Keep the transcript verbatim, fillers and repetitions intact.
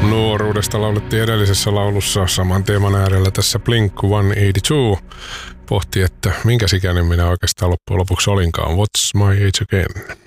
Nuoruudesta laulettiin edellisessä laulussa saman teeman äärellä tässä Blink sata kahdeksankymmentäkaksi. Pohti, että minkä ikäinen minä oikeastaan loppujen lopuksi olinkaan. What's my age again?